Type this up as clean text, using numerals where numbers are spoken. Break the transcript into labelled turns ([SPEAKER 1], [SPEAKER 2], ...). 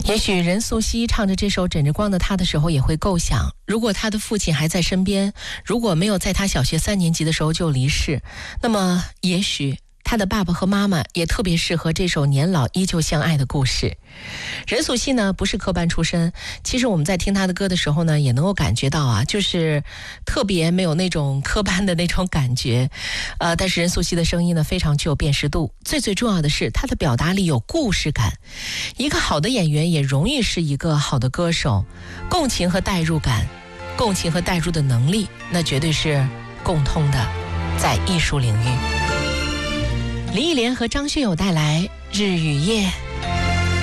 [SPEAKER 1] 也许任素汐唱着这首《枕着光的他》的时候也会构想，如果他的父亲还在身边，如果没有在他小学3年级的时候就离世，那么也许他的爸爸和妈妈也特别适合这首年老依旧相爱的故事。任素汐呢不是科班出身，其实我们在听她的歌的时候呢也能够感觉到啊，就是特别没有那种科班的那种感觉，但是任素汐的声音呢非常具有辨识度，最重要的是她的表达力有故事感。一个好的演员也容易是一个好的歌手，共情和代入感，共情和代入的能力，那绝对是共通的，在艺术领域。林忆莲和张学友带来《日与夜》。